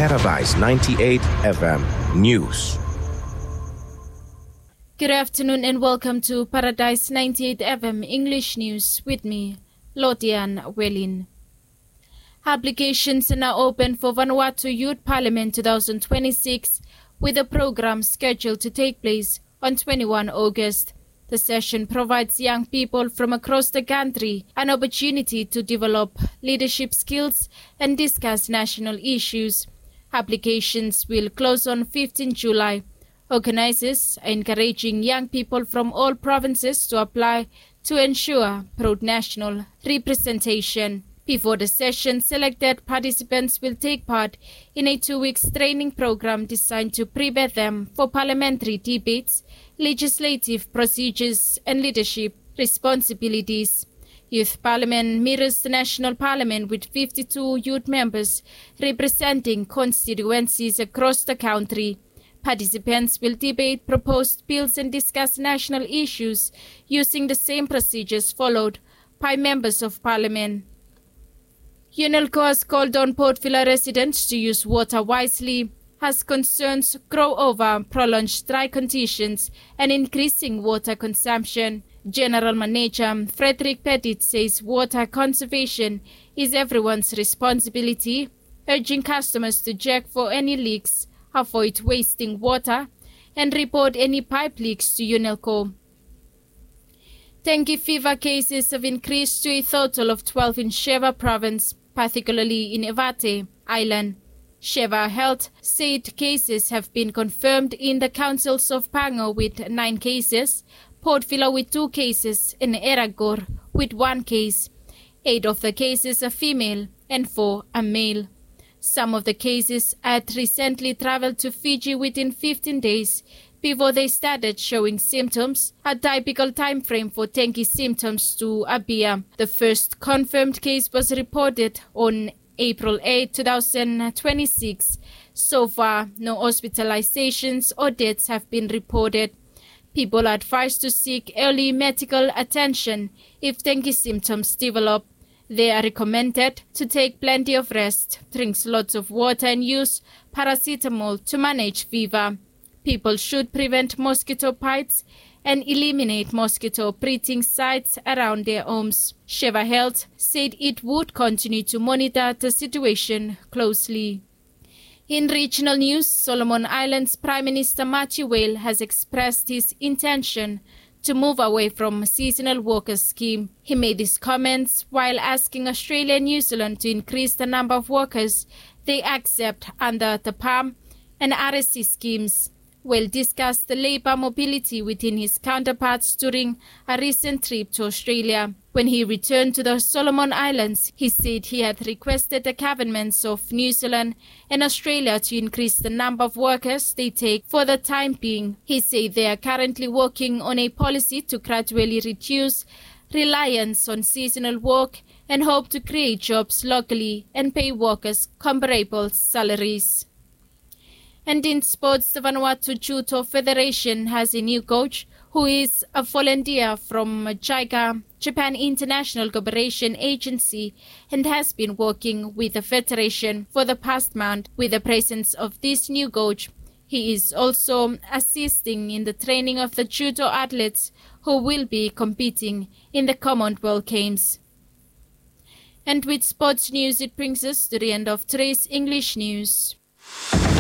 Paradise 98 FM News. Good afternoon and welcome to Paradise 98 FM English News with me, Lodian Welin. Applications are now open for Vanuatu Youth Parliament 2026 with a program scheduled to take place on 21 August. The session provides young people from across the country an opportunity to develop leadership skills and discuss national issues. Applications will close on 15 July. Organizers are encouraging young people from all provinces to apply to ensure broad national representation. Before the session, selected participants will take part in a 2-week training program designed to prepare them for parliamentary debates, legislative procedures and leadership responsibilities. Youth Parliament mirrors the National Parliament with 52 youth members representing constituencies across the country. Participants will debate proposed bills and discuss national issues using the same procedures followed by members of Parliament. UNELCO has called on Port Vila residents to use water wisely as concerns grow over prolonged dry conditions and increasing water consumption. General Manager Frederick Petit says water conservation is everyone's responsibility, urging customers to check for any leaks, avoid wasting water, and report any pipe leaks to UNELCO. Dengue fever cases have increased to a total of 12 in Sheva province, particularly in Evate Island. Sheva Health said cases have been confirmed in the councils of Pango with 9 cases, Port Vila with 2 cases, and Eragor with 1 case. 8 of the cases are female and 4 are male. Some of the cases had recently traveled to Fiji within 15 days before they started showing symptoms, a typical time frame for dengue symptoms to appear. The first confirmed case was reported on April 8, 2026. So far, no hospitalizations or deaths have been reported. People are advised to seek early medical attention if dengue symptoms develop. They are recommended to take plenty of rest, drink lots of water and use paracetamol to manage fever. People should prevent mosquito bites and eliminate mosquito breeding sites around their homes. Sheva Health said it would continue to monitor the situation closely. In regional news, Solomon Islands Prime Minister Matthew Wale has expressed his intention to move away from seasonal worker scheme. He made his comments while asking Australia and New Zealand to increase the number of workers they accept under the PALM and RSC schemes. Wale discussed the labour mobility within his counterparts during a recent trip to Australia. When he returned to the Solomon Islands, he said he had requested the governments of New Zealand and Australia to increase the number of workers they take for the time being. He said they are currently working on a policy to gradually reduce reliance on seasonal work and hope to create jobs locally and pay workers comparable salaries. And in sports, the Vanuatu Judo Federation has a new coach who is a volunteer from JICA, Japan International Cooperation Agency, and has been working with the federation for the past month. With the presence of this new coach, he is also assisting in the training of the judo athletes who will be competing in the Commonwealth Games. And with sports news, it brings us to the end of today's English news.